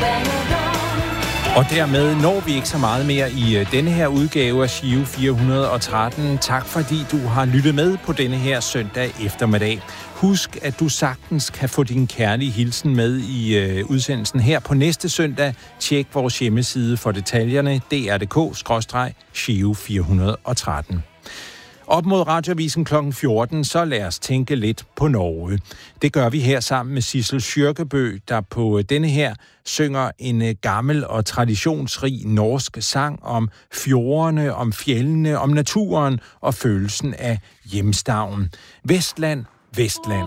Og dermed når vi ikke så meget mere i denne her udgave af Giro 413. Tak fordi du har lyttet med på denne her søndag eftermiddag. Husk, at du sagtens kan få din kærlige hilsen med i udsendelsen her på næste søndag. Tjek vores hjemmeside for detaljerne, dr.dk/Giro 413. Op mod Radioavisen kl. 14, så lad os tænke lidt på Norge. Det gør vi her sammen med Sissel Kyrkjebø, der på denne her synger en gammel og traditionsrig norsk sang om fjordene, om fjellene, om naturen og følelsen af hjemstavn. Vestland, Vestland.